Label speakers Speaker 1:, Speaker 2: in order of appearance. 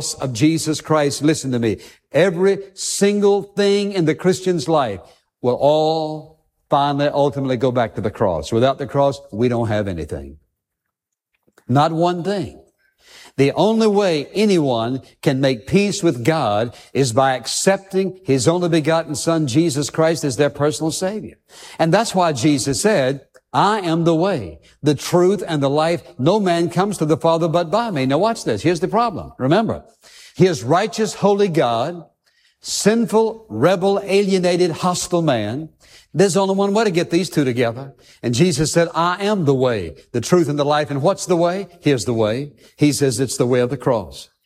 Speaker 1: of Jesus Christ, listen to me, every single thing in the Christian's life will all finally, ultimately go back to the cross. Without the cross, we don't have anything. Not one thing. The only way anyone can make peace with God is by accepting His only begotten Son, Jesus Christ, as their personal Savior. And that's why Jesus said, I am the way, the truth, and the life. No man comes to the Father but by me. Now watch this. Here's the problem. Remember, He is righteous, holy God, sinful, rebel, alienated, hostile man. There's only one way to get these two together. And Jesus said, I am the way, the truth, and the life. And what's the way? Here's the way. He says it's the way of the cross.